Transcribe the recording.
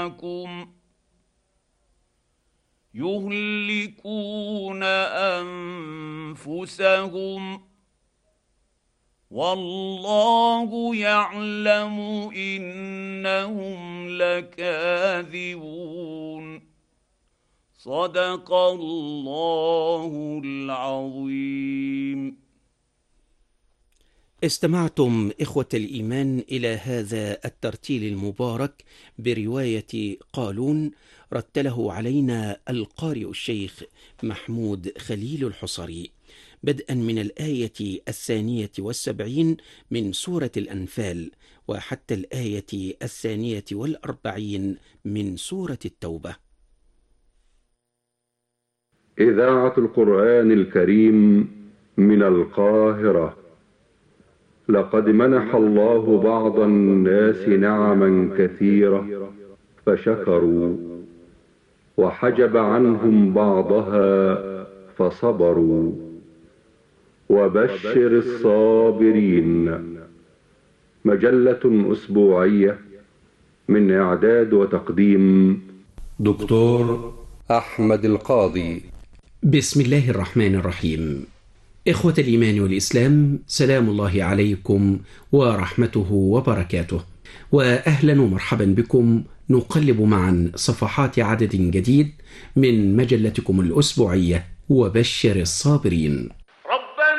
معكم يهلكون انفسهم والله يعلم انهم لكاذبون صدق الله العظيم. استمعتم إخوة الإيمان إلى هذا الترتيل المبارك برواية قالون، رتله علينا القارئ الشيخ محمود خليل الحصري، بدءا من الآية 72 من سورة الأنفال وحتى الآية 42 من سورة التوبة. إذاعة القرآن الكريم من القاهرة. لقد منح الله بعض الناس نعما كثيرة فشكروا، وحجب عنهم بعضها فصبروا. وبشر الصابرين. مجلة أسبوعية من إعداد وتقديم دكتور أحمد القاضي. بسم الله الرحمن الرحيم. إخوة الإيمان والإسلام، سلام الله عليكم ورحمته وبركاته، وأهلا ومرحبا بكم. نقلب معا صفحات عدد جديد من مجلتكم الأسبوعية وبشر الصابرين.